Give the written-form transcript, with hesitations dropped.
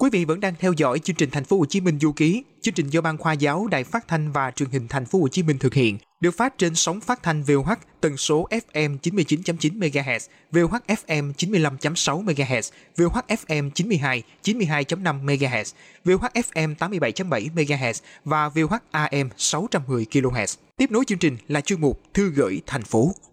Quý vị vẫn đang theo dõi chương trình Thành phố Hồ Chí Minh du ký, chương trình do Ban Khoa giáo Đài Phát thanh và Truyền hình Thành phố Hồ Chí Minh thực hiện, được phát trên sóng phát thanh VOH tần số FM 99.9 MHz, VOH FM 95.6 MHz, VOH FM 92.5 MHz, VOH FM 87.7 MHz và VOH AM 610 kHz. Tiếp nối chương trình là chuyên mục Thư gửi thành phố.